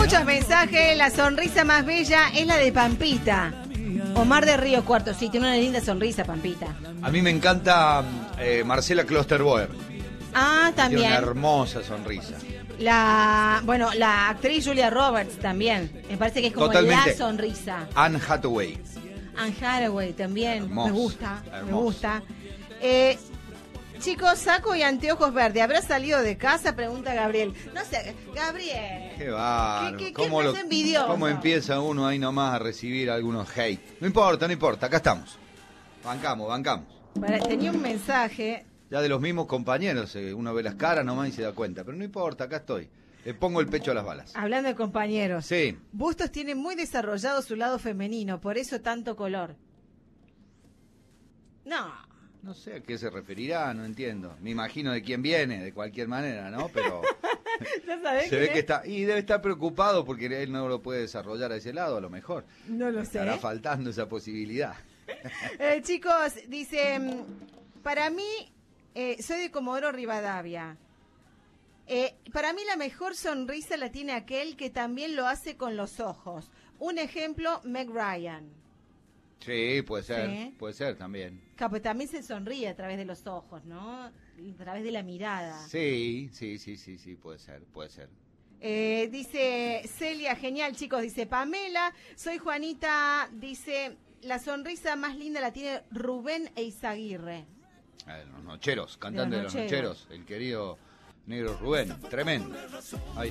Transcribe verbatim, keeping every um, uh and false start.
Muchos mensajes. La sonrisa más bella es la de Pampita. Omar de Río Cuarto. Sí, tiene una linda sonrisa, Pampita. A mí me encanta eh, Marcela Klosterboer. Ah, también. Tiene una hermosa sonrisa. La, bueno, la actriz Julia Roberts también. Me parece que es como Totalmente. la sonrisa. Anne Hathaway. Anne Hathaway también. Hermoso, me gusta, hermoso. me gusta. Eh, chicos, saco y anteojos verdes. ¿Habrá salido de casa? Pregunta Gabriel. No sé, Gabriel. Qué bárbaro. ¿Qué, qué, ¿Cómo, qué lo- más envidioso? ¿Cómo empieza uno ahí nomás a recibir algunos hate? No importa, no importa, acá estamos. Bancamos, bancamos. Para- tenía un mensaje. Ya de los mismos compañeros, eh, uno ve las caras nomás y se da cuenta. Pero no importa, acá estoy. Le pongo el pecho a las balas. Hablando de compañeros. Sí. Bustos tiene muy desarrollado su lado femenino, por eso tanto color. No. No sé a qué se referirá, no entiendo. Me imagino de quién viene, de cualquier manera, ¿no? Pero ¿No sabés se ve qué que es? está... Y debe estar preocupado porque él no lo puede desarrollar a ese lado, a lo mejor. No lo sé. Estará faltando esa posibilidad. Eh, chicos, dice, mm, para mí, eh, soy de Comodoro Rivadavia. Eh, para mí la mejor sonrisa la tiene aquel que también lo hace con los ojos. Un ejemplo, Meg Ryan. Sí, puede ser, Sí. puede ser también. Capo, también se sonríe a través de los ojos, ¿no? A través de la mirada. Sí, sí, sí, sí, sí, puede ser, puede ser. Eh, dice Celia, genial, chicos. Dice Pamela, soy Juanita. Dice, la sonrisa más linda la tiene Rubén Eizaguirre. Eh, los nocheros, cantante de los nocheros. nocheros, el querido negro Rubén, tremendo. Ahí